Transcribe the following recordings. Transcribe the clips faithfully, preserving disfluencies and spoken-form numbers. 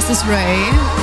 Das ist Ray.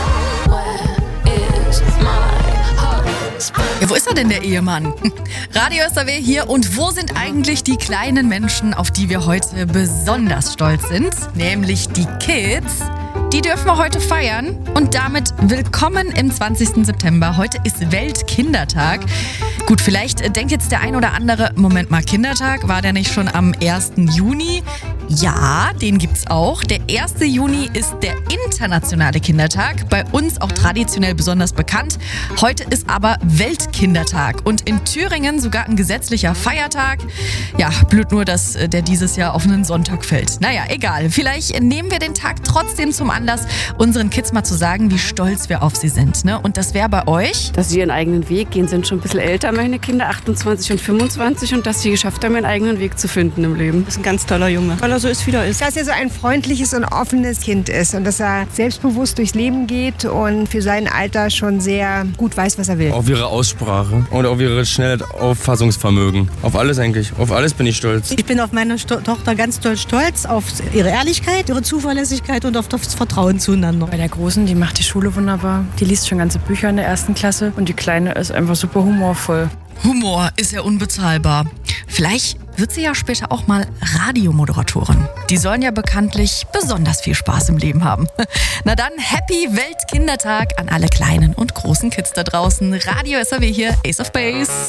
Ja, wo ist er denn, der Ehemann? Radio S R W hier, und wo sind eigentlich die kleinen Menschen, auf die wir heute besonders stolz sind? Nämlich die Kids. Die dürfen wir heute feiern, und damit willkommen im zwanzigsten September. Heute ist Weltkindertag. Gut, vielleicht denkt jetzt der ein oder andere, Moment mal, Kindertag, war der nicht schon am ersten Juni? Ja, den gibt's auch. Der erste Juni ist der internationale Kindertag, bei uns auch traditionell besonders bekannt. Heute ist aber Weltkindertag und in Thüringen sogar ein gesetzlicher Feiertag. Ja, blöd nur, dass der dieses Jahr auf einen Sonntag fällt. Naja, egal. Vielleicht nehmen wir den Tag trotzdem zum Anlass, unseren Kids mal zu sagen, wie stolz wir auf sie sind. Ne? Und das wäre bei euch? Dass sie ihren eigenen Weg gehen, sind schon ein bisschen älter, meine Kinder, achtundzwanzig und fünfundzwanzig, und dass sie geschafft haben, ihren eigenen Weg zu finden im Leben. Das ist ein ganz toller Junge, weil er so ist, wie er ist. Dass er so ein freundliches und offenes Kind ist und dass er selbstbewusst durchs Leben geht und für sein Alter schon sehr gut weiß, was er will. Auf ihre Aussprache und auf ihre schnelle Auffassungsvermögen. Auf alles eigentlich. Auf alles bin ich stolz. Ich bin auf meine Sto- Tochter ganz doll stolz, auf ihre Ehrlichkeit, ihre Zuverlässigkeit und auf das Vertrauen zueinander. Bei der Großen, die macht die Schule wunderbar. Die liest schon ganze Bücher in der ersten Klasse, und die Kleine ist einfach super humorvoll. Humor ist ja unbezahlbar. Vielleicht wird sie ja später auch mal Radiomoderatorin. Die sollen ja bekanntlich besonders viel Spaß im Leben haben. Na dann, Happy Weltkindertag an alle kleinen und großen Kids da draußen. Radio S R W hier, Ace of Base.